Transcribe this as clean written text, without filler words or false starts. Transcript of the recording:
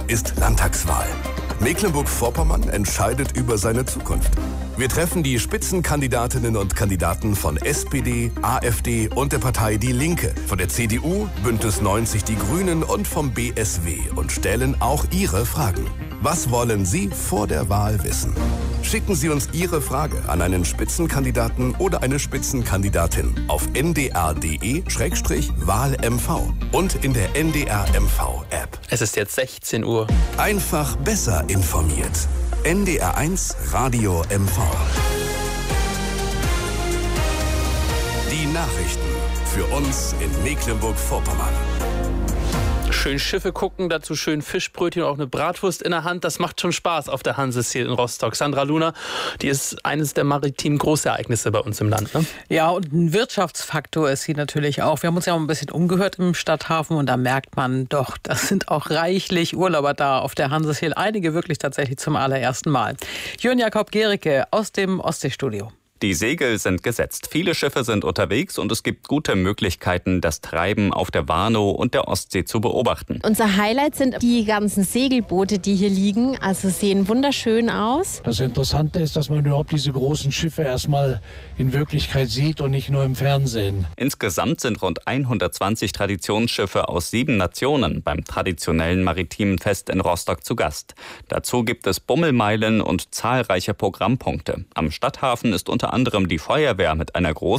ist Landtagswahl. Mecklenburg-Vorpommern entscheidet über seine Zukunft. Wir treffen die Spitzenkandidatinnen und Kandidaten von SPD, AfD und der Partei Die Linke, von der CDU, Bündnis 90 Die Grünen und vom BSW und stellen auch Ihre Fragen. Was wollen Sie vor der Wahl wissen? Schicken Sie uns Ihre Frage an einen Spitzenkandidaten oder eine Spitzenkandidatin auf ndr.de/wahlmv und in der NDR-MV-App. Es ist jetzt 16 Uhr. Einfach besser informiert. NDR1 Radio MV. Die Nachrichten für uns in Mecklenburg-Vorpommern. Schön Schiffe gucken, dazu schön Fischbrötchen und auch eine Bratwurst in der Hand. Das macht schon Spaß auf der Hansesil in Rostock. Sandra Luna, die ist eines der maritimen Großereignisse bei uns im Land. Ne? Ja, und ein Wirtschaftsfaktor ist sie natürlich auch. Wir haben uns ja auch ein bisschen umgehört im Stadthafen und da merkt man doch, das sind auch reichlich Urlauber da auf der Hansesil. Einige wirklich tatsächlich zum allerersten Mal. Jörn Jakob Gericke aus dem Ostseestudio. Die Segel sind gesetzt. Viele Schiffe sind unterwegs und es gibt gute Möglichkeiten, das Treiben auf der Warnow und der Ostsee zu beobachten. Unser Highlight sind die ganzen Segelboote, die hier liegen. Also sehen wunderschön aus. Das Interessante ist, dass man überhaupt diese großen Schiffe erstmal in Wirklichkeit sieht und nicht nur im Fernsehen. Insgesamt sind rund 120 Traditionsschiffe aus 7 Nationen beim traditionellen maritimen Fest in Rostock zu Gast. Dazu gibt es Bummelmeilen und zahlreiche Programmpunkte. Am Stadthafen ist unter anderem die Feuerwehr mit einer großen